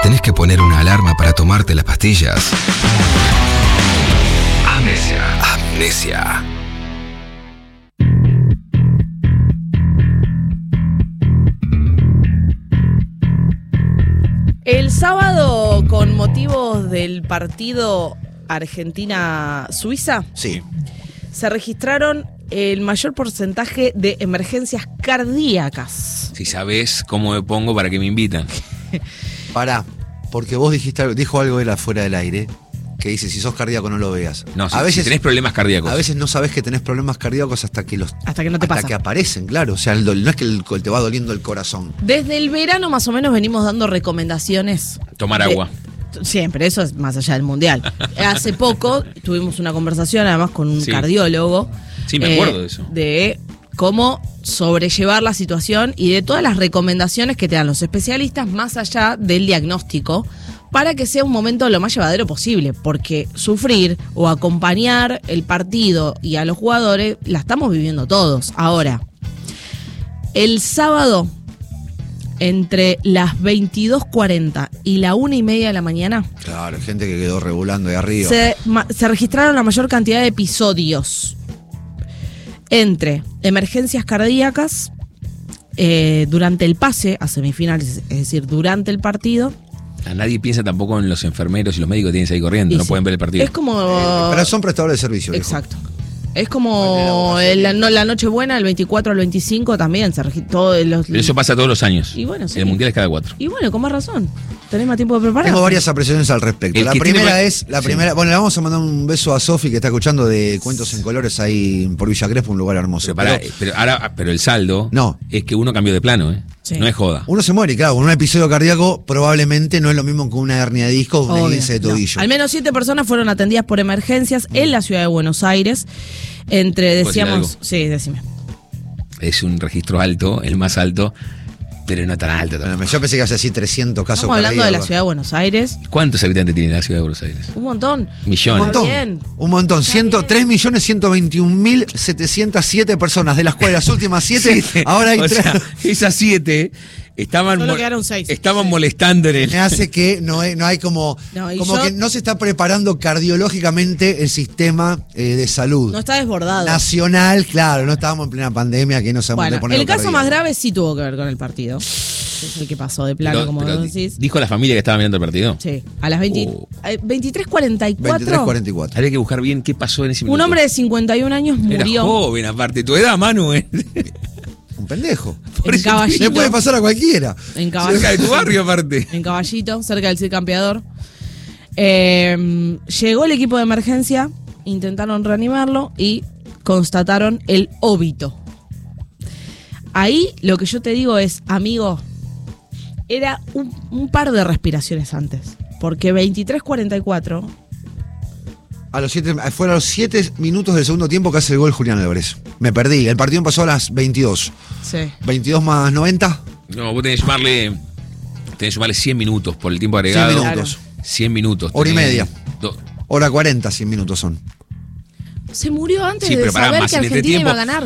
¿Tenés que poner una alarma para tomarte las pastillas? Amnesia. El sábado, con motivos del partido Argentina-Suiza, Sí. se registraron el mayor porcentaje de emergencias cardíacas. Si sabés cómo me pongo, ¿para qué me invitan? Pará, porque vos dijo algo él afuera del aire, que dice, si sos cardíaco no lo veas. No, si tenés problemas cardíacos. A veces no sabés que tenés problemas cardíacos hasta que no te hasta pasa. que aparecen, claro. O sea, no es que te va doliendo el corazón. Desde el verano más o menos venimos dando recomendaciones. Tomar agua. Siempre, eso es más allá del mundial. Hace poco tuvimos una conversación además con un cardiólogo. Sí, me acuerdo de eso. De cómo sobrellevar la situación y de todas las recomendaciones que te dan los especialistas más allá del diagnóstico para que sea un momento lo más llevadero posible, porque sufrir o acompañar el partido y a los jugadores la estamos viviendo todos. Ahora, el sábado, entre las 22:40 y la 1:30 de la mañana, Claro, gente que quedó regulando de arriba. se registraron la mayor cantidad de episodios entre emergencias cardíacas durante el pase a semifinales, es decir, durante el partido. Nadie piensa tampoco en los enfermeros y los médicos que tienen que salir corriendo, Y no sí. pueden ver el partido. Es como... Pero son prestadores de servicio. viejo. Exacto. Es como la Nochebuena, el 24 al 25 también se registró. Pero eso pasa todos los años. Y bueno, sí. El mundial es cada 4. Y bueno, con más razón. Tenés más tiempo de preparar. Tengo varias apreciaciones al respecto. El La que primera tiene- bueno, le vamos a mandar un beso a Sofi que está escuchando de Cuentos en Colores ahí por Villa Crespo, un lugar hermoso. Pero el saldo No. es que uno cambió de plano, ¿eh? Sí. No es joda. Uno se muere, claro, con un episodio cardíaco probablemente no es lo mismo que una hernia de disco o una Obvio, esguince de no. tobillo. Al menos 7 personas fueron atendidas por emergencias en la ciudad de Buenos Aires. Entre, ¿Puedo decir decíamos... algo? Sí, decime. Es un registro alto, el más alto, pero no tan alto. Bueno, yo pensé que hace así 300 casos Estamos hablando de la cardíacos. ciudad de Buenos Aires. ¿Cuántos habitantes tiene la ciudad de Buenos Aires? Un montón. Millones. Un montón. Bien. Un montón. Está bien. 3.121.707 personas, de las cuales las últimas 7, ahora hay O 3. sea, esas 7 estaban, Solo quedaron 6. estaban molestando en el... Me hace que no hay como, No, y como yo- que no se está preparando cardiológicamente el sistema de salud. No está desbordado. Nacional, claro, no estábamos en plena pandemia, que no sabemos Bueno, de poner el caso más grave sí tuvo que ver con el partido. Es el que pasó de plano, como Pero vos decís. ¿dijo a la familia que estaba mirando el partido? Sí, a las 23:44. 23:44. Habría que buscar bien qué pasó en ese minuto. Un hombre de 51 años Era murió joven, aparte. Tu edad, Manu, ¿eh? Un pendejo. en Caballito. Le puede pasar a cualquiera. En Cerca Caballito, de tu barrio, aparte. en Caballito, cerca del Cid Campeador. Llegó el equipo de emergencia, intentaron reanimarlo y constataron el óbito. Ahí lo que yo te digo es, amigo, era un par de respiraciones antes. Porque 23:44, Fueron a los 7 minutos del segundo tiempo que hace el gol Julián Álvarez. Me perdí. El partido pasó a las 22. sí. 22 más 90. No, vos tenés que sumarle 100 minutos por el tiempo agregado. 100 minutos. 100 minutos. Hora y Tenés media. Hora 40, 100 minutos son. Se murió antes Sí, de pero pará, saber más que en este Argentina iba a tiempo. ganar.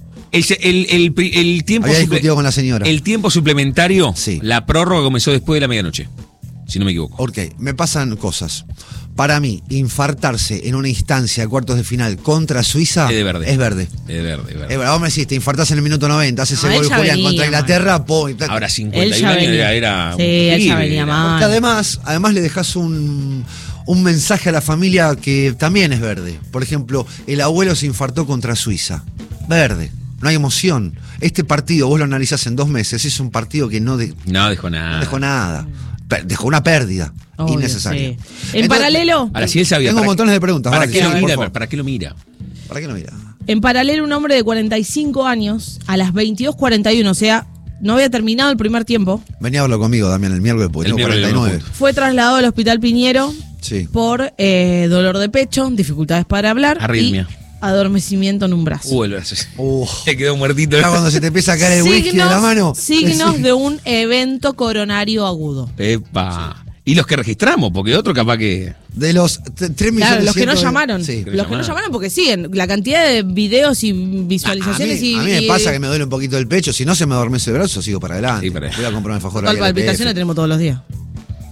El tiempo Había discutido con la señora. El tiempo suplementario, Sí. la prórroga comenzó después de la medianoche, si no me equivoco. Ok, me pasan cosas. Para mí, infartarse en una instancia de cuartos de final contra Suiza Es de verde. es verde. Es verde, es verde. Vos me decís, te infartás en el minuto 90, haces No, ese él gol ya Julián venía contra mal. Inglaterra, Ahora Él 51 ya años venía. era Sí, él ya pibe, venía era- mal. Porque además le dejas un mensaje a la familia que también es verde. Por ejemplo, el abuelo se infartó contra Suiza. Verde. No hay emoción. Este partido, vos lo analizás en 2 meses, es un partido que no No dejó nada. dejó nada. Dejó una pérdida Obvio, innecesaria. sí. En paralelo, Ahora, si él sabía. Tengo montones de preguntas. ¿Para Vale, qué sí, lo por mira? favor. ¿Para qué lo mira? ¿Para qué no mira? en paralelo un hombre de 45 años, a las 22:41, o sea, no había terminado el primer tiempo, Venía a hablar conmigo también el miércoles, porque El tengo miércoles 49. fue trasladado al Hospital Piñero Sí. por dolor de pecho, dificultades para hablar Arritmia. y adormecimiento en un brazo. El brazo. Uf. Se quedó muertito. Ya cuando se te empieza a caer el whisky de la mano. signos de un evento coronario agudo. Epa. Y los que registramos, porque otro capaz que. De los 3 millones. Claro, los que no 100 llamaron. Sí. Los que no llamaron porque siguen. La cantidad de videos y visualizaciones a mí me y pasa que me duele un poquito el pecho. Si no se me adormece el brazo, sigo para adelante. Sí, para- Voy a comprar un alfajor total ahí al palpitaciones PF. tenemos todos los días.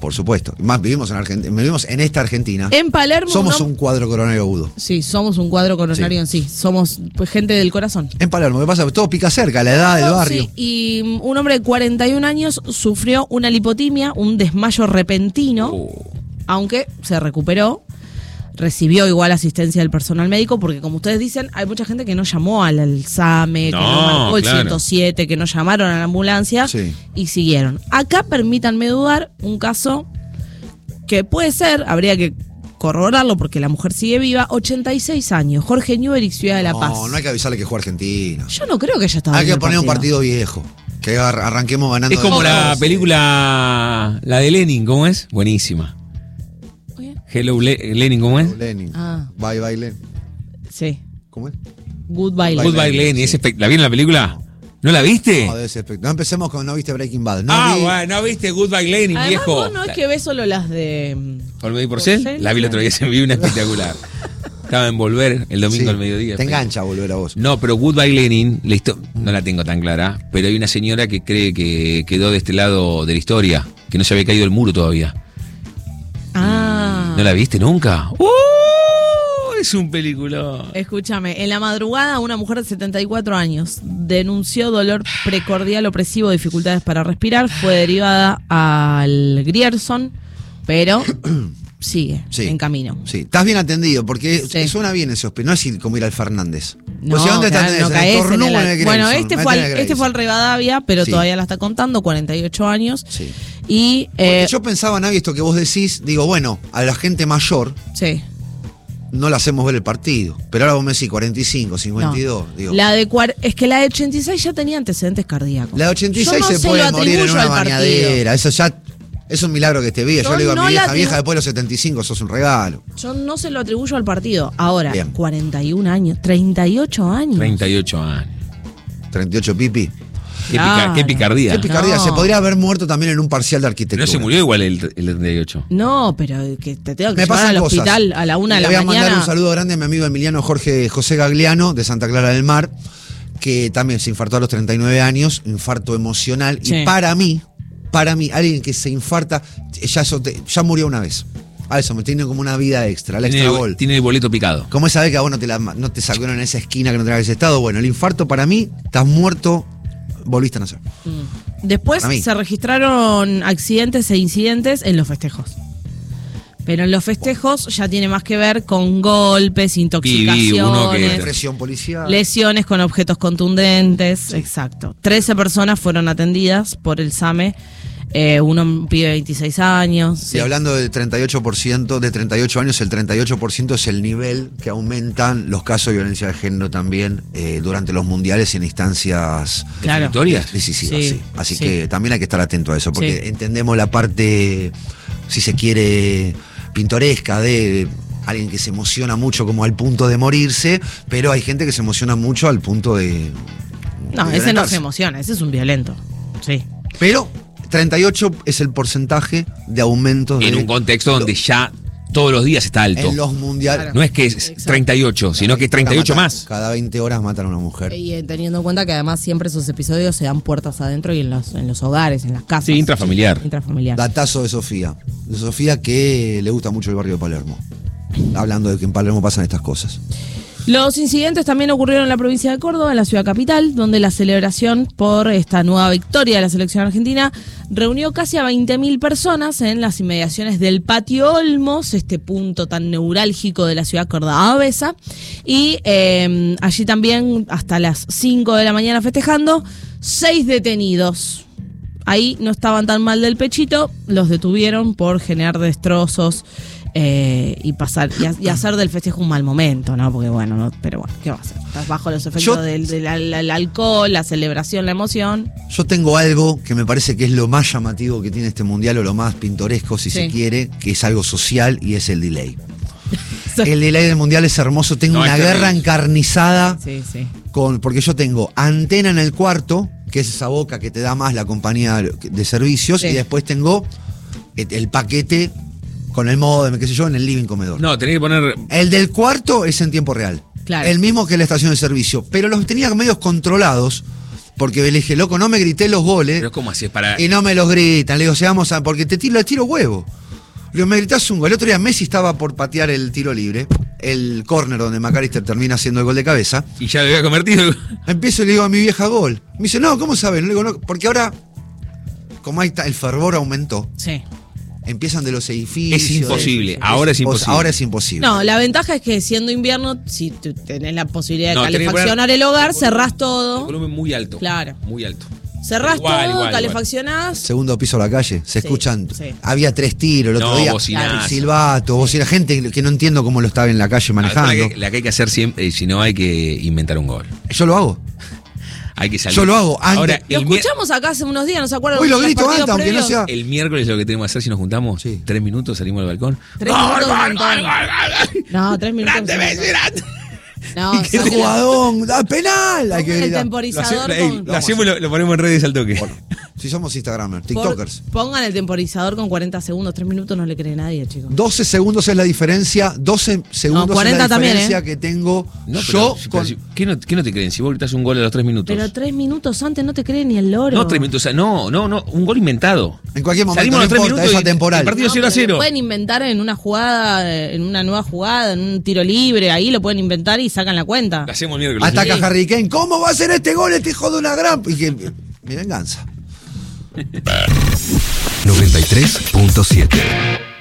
por supuesto. Más vivimos en Argentina, vivimos en esta Argentina. En Palermo. Somos un cuadro coronario agudo. Sí, somos un cuadro coronario en sí. Somos pues, gente del corazón. En Palermo, ¿qué pasa? Todo pica cerca, la edad del barrio. Sí, y un hombre de 41 años sufrió una lipotimia, un desmayo repentino, aunque se recuperó. Recibió igual asistencia del personal médico, porque como ustedes dicen, hay mucha gente que no llamó al SAME, que no marcó el 107, que no llamaron a la ambulancia y siguieron. Acá, permítanme dudar, un caso que puede ser, habría que corroborarlo porque la mujer sigue viva, 86 años, Jorge Newbery, Ciudad de La Paz. No hay que avisarle que juega Argentina. Yo no creo que ella estaba Hay que viendo poner el un partido viejo, que arranquemos ganando. Es como de la todos. película, la de Lenin, ¿cómo es? Buenísima. Hello Lenin, ¿cómo es? Lenin. Ah. Bye, bye, Lenin. Sí. ¿Cómo es? Goodbye. Goodbye Lenin. ¿La vieron la película? ¿No la viste? No, debe ser espectacular. No empecemos con no viste Breaking Bad. Bueno, ¿no viste Goodbye Lenin, Además, viejo? vos no es que ves solo las de Olmedo y Porcel. La vi el otro día, se me vio una espectacular. Estaba en Volver el domingo al mediodía. Te engancha a volver a vos. No, pero Goodbye Lenin, no la tengo tan clara, pero hay una señora que cree que quedó de este lado de la historia, que no se había caído el muro todavía. ¿No la viste nunca? Es un peliculón. Escúchame, en la madrugada una mujer de 74 años denunció dolor precordial opresivo, dificultades para respirar, fue derivada al Grierson, pero sigue en camino. Sí, estás bien atendido, porque suena bien ese hospital, no es como ir al Fernández. No, pues, ¿dónde claro, no caes en el Grayson? bueno, este fue al Rivadavia, pero Sí. todavía la está contando, 48 años. Sí. Y Porque yo pensaba, Navi, esto que vos decís, digo, bueno, a la gente mayor sí. no le hacemos ver el partido. Pero ahora vos me decís 45, 52. No. Digo, Es que la de 86 ya tenía antecedentes cardíacos. la de 86 Yo no se puede lo morir en atribuyo una al partido. bañadera. Eso ya es un milagro que esté viva. Yo Yo le digo a no mi vieja, la vieja, después de los 75 sos un regalo. Yo no se lo atribuyo al partido. Ahora, Bien. 41 años, 38 años. 38 años. 38 pipi. Claro. Qué picardía. Qué picardía. No. Se podría haber muerto también en un parcial de Pero arquitectura. no se murió igual el 38. No, pero que te tengo que Me llevar pasan al cosas. hospital a la 1 de Le la voy a mañana. mandar un saludo grande a mi amigo Emiliano José Gagliano, de Santa Clara del Mar, que también se infartó a los 39 años, infarto emocional. Sí. Y para mí, alguien que se infarta, ya murió una vez. A eso, me tiene como una vida extra, la extra gol. Tiene el boleto picado. Como esa vez que a vos no te sacaron en esa esquina que no tenías estado. Bueno, el infarto para mí, estás muerto, volviste a nacer. Después Para mí. se registraron accidentes e incidentes en los festejos. Pero en los festejos ya tiene más que ver con golpes, uno intoxicaciones, Represión policial. lesiones con objetos contundentes. Exacto. 13 personas fueron atendidas por el SAME. Un pibe de 26 años. Y hablando del 38%, de 38 años, el 38% es el nivel que aumentan los casos de violencia de género también durante los mundiales y en instancias Claro. definitorias. decisivas. Sí, Sí. Así sí. que también hay que estar atento a eso, porque Sí. entendemos la parte, si se quiere, pintoresca de alguien que se emociona mucho como al punto de morirse, pero hay gente que se emociona mucho al punto de... No, de ese no violentarse. se emociona, ese es un violento. Sí. Pero 38 es el porcentaje de aumento En un contexto donde ya todos los días está alto. en los mundiales. No es que es 38, sino que es 38 más. Cada 20 horas matan a una mujer. Y teniendo en cuenta que además siempre esos episodios se dan puertas adentro y en los hogares, en las casas. Sí, intrafamiliar. Intrafamiliar. Datazo de Sofía. De Sofía que le gusta mucho el barrio de Palermo. Hablando de que en Palermo pasan estas cosas. Los incidentes también ocurrieron en la provincia de Córdoba, en la ciudad capital, donde la celebración por esta nueva victoria de la selección argentina reunió casi a 20.000 personas en las inmediaciones del Patio Olmos, este punto tan neurálgico de la ciudad cordobesa. Y allí también, hasta las 5 de la mañana festejando, 6 detenidos. Ahí no estaban tan mal del pechito, los detuvieron por generar destrozos y hacer del festejo un mal momento, ¿no? Porque bueno, pero bueno, ¿qué va a hacer? Estás bajo los efectos del alcohol, la celebración, la emoción. Yo tengo algo que me parece que es lo más llamativo que tiene este mundial, o lo más pintoresco, si se quiere, que es algo social, y es el delay. El delay del mundial es hermoso. Tengo una guerra encarnizada Sí. porque yo tengo antena en el cuarto, que es esa boca que te da más la compañía de servicios, Sí. y después tengo el paquete con el modem, qué sé yo, en el living comedor. No, tenés que poner. El del cuarto es en tiempo real. Claro. El mismo que la estación de servicio. Pero los tenía medios controlados Porque le dije, loco, no me grité los goles. Pero ¿cómo así es para...? Y no me los gritan. Le digo, porque le tiro huevo. Le digo, me gritás un gol. El otro día Messi estaba por patear el tiro libre, el córner donde McAllister termina haciendo el gol de cabeza. Y ya lo había convertido. Empiezo y le digo a mi vieja gol. Me dice, no, ¿cómo sabes? Le digo, no, porque ahora, como el fervor aumentó, Sí. empiezan de los edificios. Es imposible, ahora es imposible. Ahora es imposible. No, la ventaja es que siendo invierno, si tú tenés la posibilidad de No, tenés que calefaccionar poner el hogar, el cerrás El todo. volumen muy alto. Claro. Muy alto. Cerrás Igual, todo, calefaccionás. Segundo piso a la calle, se Sí, escuchan. sí. Había 3 tiros el otro No, día. bocinazo. Silbato, bocina, gente que no entiendo cómo lo estaba en la calle manejando. La que hay que hacer siempre, si no hay que inventar un gol. Yo lo hago. Hay que salir. Yo lo hago. Ahora, Lo el, mi- escuchamos acá hace unos días, ¿no se acuerdan? Hoy lo los grito partidos antes, aunque no previos? sea. el miércoles lo que tenemos que hacer si nos juntamos, Sí. 3 minutos, salimos al balcón. 3 minutos un montón. No, 3 minutos. Grande, un montón. Messi, grande. No, ¡Qué saquen jugadón! ¡Da penal! Hay que el gritar. temporizador con... Lo hacemos y lo ponemos en redes al toque. Bueno, si somos Instagramers, por- TikTokers. Pongan el temporizador con 40 segundos. 3 minutos no le cree nadie, chicos. 12 segundos es la diferencia. 12 segundos No, 40 es la también, diferencia que tengo No, yo pero, con. ¿qué no te creen? Si vos gritás un gol a los 3 minutos. Pero 3 minutos antes no te cree ni el loro. No, 3 minutos. O sea, no, un gol inventado. En cualquier momento, Salimos a no los 3 importa, minutos es atemporal. El partido No, 0 a pero lo 0. pueden inventar en una jugada, en una nueva jugada, en un tiro libre. Ahí lo pueden inventar y sacan la cuenta. Lo hacemos el miércoles. Ataca Sí. Harry Kane. ¿Cómo va a ser este gol, este hijo de una gran? Y que, mi venganza. 93.7